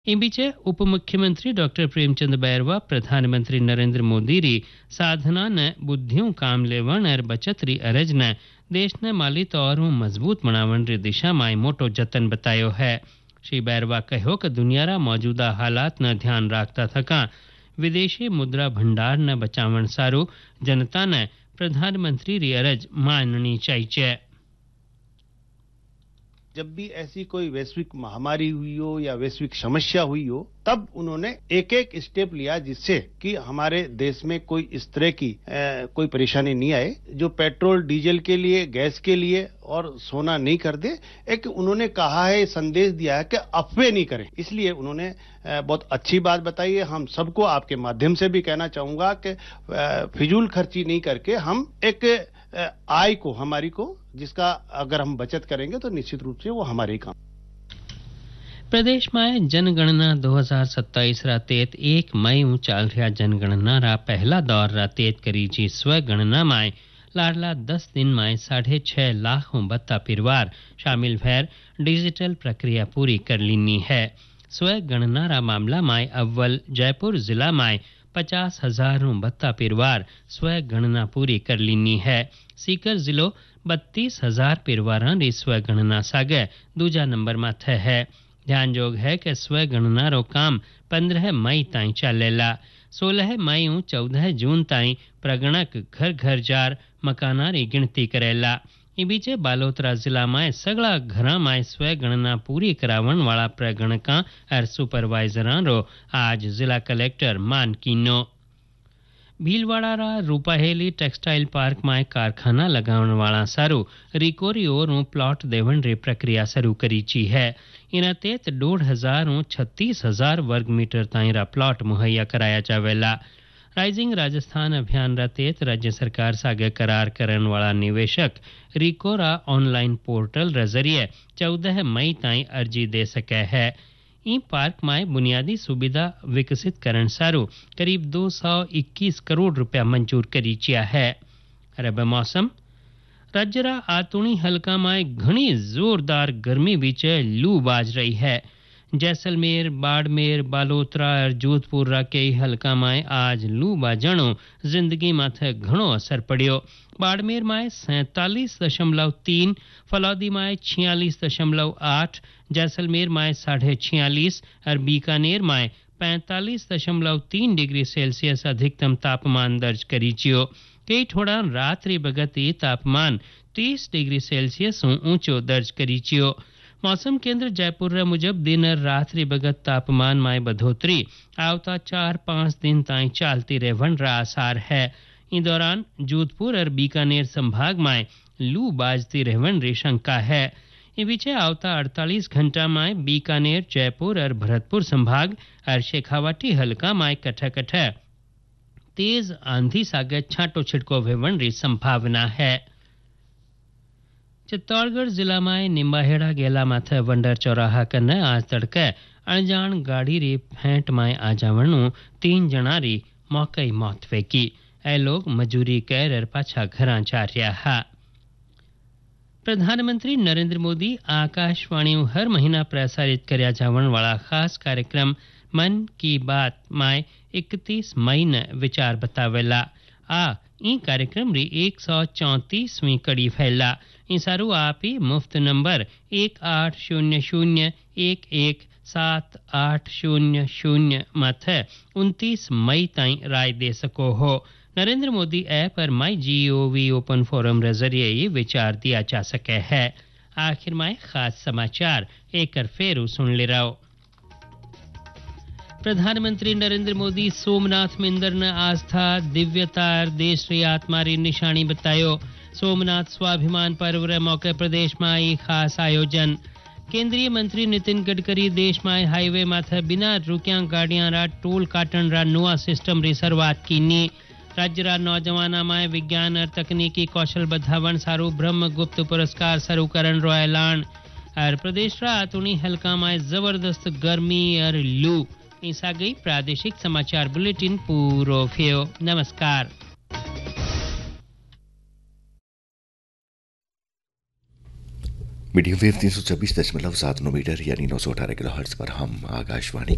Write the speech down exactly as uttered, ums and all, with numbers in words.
इन बीचे उप मुख्यमंत्री डॉक्टर प्रेमचंद बैरवा प्रधानमंत्री नरेंद्र मोदी री साधना ने बुद्धियों काम लेवण और बचत री अरज ने देश ने माली तौर मजबूत बनावण री दिशा में मोटो जतन बतायो है। श्री बैरवा कहो कि दुनियारा मौजूदा हालात न ध्यान राखता थका विदेशी मुद्रा भंडार न बचावण सारू जनता ने प्रधानमंत्री री अरज माननी चाहिए। जब भी ऐसी कोई वैश्विक महामारी हुई हो या वैश्विक समस्या हुई हो तब उन्होंने एक एक स्टेप लिया जिससे कि हमारे देश में कोई इस तरह की ए, कोई परेशानी नहीं आए जो पेट्रोल डीजल के लिए गैस के लिए और सोना नहीं कर दे। एक उन्होंने कहा है संदेश दिया है कि अफवाह नहीं करें, इसलिए उन्होंने ए, बहुत अच्छी बात बताई है। हम सबको आपके माध्यम से भी कहना चाहूंगा कि फिजूल खर्ची नहीं करके हम एक आय को हमारी को जिसका अगर हम बचत करेंगे तो निश्चित रूप से वो हमारे काम। प्रदेश में जनगणना दो हज़ार सत्ताईस रा तेत एक मई ऊ चाल रहा जनगणना रा पहला दौर रा तेत करी जी स्व गणना में लाडला दस दिन में साढ़े छह लाख बत्ता परिवार शामिल भैर डिजिटल प्रक्रिया पूरी कर लीनी है। स्व गणना रा मामला में अव्वल जयपुर जिला में पचास हजार बत्ता परिवार स्व गणना पूरी कर लीनी है। सीकर जिलो बत्तीस हजार परिवार स्व गणना सागे दूजा नंबर माथे है। ध्यान जोग है कि स्व गणना रो काम पंद्रह मई ताई चलेला। सोलह मई ऊ चौदह जून ताई प्रगणक घर घर जार मकाना री गिनती करेला। ई बीचे बालोतरा जिला में सगला घरा में स्व गणना पूरी करावन वाला प्रगणका और सुपरवाइजरा रो आज जिला कलेक्टर मान कीनो। भीलवाड़ा रा रूपाहेली टेक्सटाइल पार्क में कारखाना लगावन वाला सारू रिकोरी ओर प्लॉट देवन री प्रक्रिया शुरू करी ची है। इना तेत डेढ़ हजार छत्तीस हजार वर्ग मीटर ताई रा प्लॉट मुहैया कराया जावेला। राइजिंग राजस्थान अभियान रा तेत राज्य सरकार सागे करार करन वाला निवेशक रिकोरा ऑनलाइन पोर्टल रा जरिए चौदह मई ताई अर्जी दे सके है। ई पार्क में बुनियादी सुविधा विकसित करण सारू करीब दो सौ इक्कीस करोड़ रुपया मंजूर करी चिया है। रब मौसम राज्यरा आतुणी हल्का में घनी जोरदार गर्मी बीचे लू बाज रही है। जैसलमेर बाड़मेर बालोतरा और जोधपुर रा के हल्का में आज लू बाजणो जिंदगी माथे घणो असर पड़ियो। बाड़मेर में सैतालीस दशमलव तीन, फलौदी में छियालीस दशमलव आठ, जैसलमेर में साढ़े छियालीस और बीकानेर में पैंतालीस दशमलव तीन डिग्री सेल्सियस अधिकतम तापमान दर्ज करी चियो। कई ठोड़ा रात्रि बगती तापमान तीस डिग्री सेल्सियस ऊंचो दर्ज करी चियो। मौसम केंद्र जयपुर रे मुजब दिन और रात्रि बगत तापमान में बढ़ोतरी आवता चार पाँच दिन ताई चालती रहवन रा आसार है। इस दौरान जोधपुर और बीकानेर संभाग में लू बाजती रहवन री शंका है। इस बीचे आवता अड़तालीस घंटा में बीकानेर जयपुर और भरतपुर संभाग और शेखावाटी हल्का में कठ कठ तेज आंधी सागे छाटो छिटको वेवन री संभावना है। चित्तौड़गढ़ जिला में निम्बाहेड़ा गेला माथे वंडर चौराहा कन्ने आज तड़के अनजान गाड़ी री फेंट में आ जावणु तीन जना री मौके मौत फेंकी। ए लोग मजूरी कर पाछा घरा जा रहा है। प्रधानमंत्री नरेंद्र मोदी आकाशवाणी हर महीना प्रसारित करया जावण वाला खास कार्यक्रम मन की बात में इकतीस मई ने विचार बतावेला। आ ई कार्यक्रम री एक सौ चौंतीसवीं कड़ी फैला। इंसारू आप ही मुफ्त नंबर एक आठ शून्य शून्य एक एक सात आठ शून्य शून्य माथे उनतीस मई ताई राय दे सको हो। नरेंद्र मोदी ऐप और माई जी ओ वी ओपन फोरम के जरिए ये विचार दिया जा सके है। आखिर में खास समाचार एक फेरू सुन ले रहो। प्रधानमंत्री नरेंद्र मोदी सोमनाथ मंदिर ने आस्था दिव्यता और देश री आत्मा री निशानी बतायो। सोमनाथ स्वाभिमान पर्व रे मौके प्रदेश में आई खास आयोजन। केंद्रीय मंत्री नितिन गडकरी देश में हाईवे माथे बिना रुकिया गाड़ियां रा टोल काटन रा नवा सिस्टम री शुरुआत कीनी। राज्य रा नौजवाना में विज्ञान और तकनीकी कौशल बढ़ावन सारू ब्रह्मगुप्त पुरस्कार शुरू करन रो ऐलान। और प्रदेश रा आतुणी हल्का में जबरदस्त गर्मी और लू। ऐसा गई प्रादेशिक समाचार बुलेटिन पूरो फेयो। नमस्कार। मीडियम वेव तीन सौ छब्बीस दशमलव सात नौ मीटर यानी नौ सौ अठारह किलो हर्ट्ज पर हम आकाशवाणी